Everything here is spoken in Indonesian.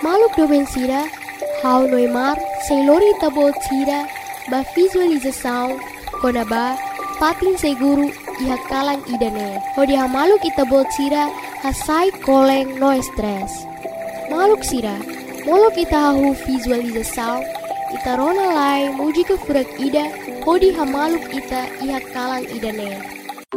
hamaluk doben sira, hau noimar, seilori tabot sira, ba visualização, konaba, patin seguru, iha kalang idane. Hodi hamaluk itabot sira, hasai koleng no stress. Maluk sira, molok ita hahu visualização, ita rona lai muji ke furak ida, hodi hamaluk ita iha kalang idane.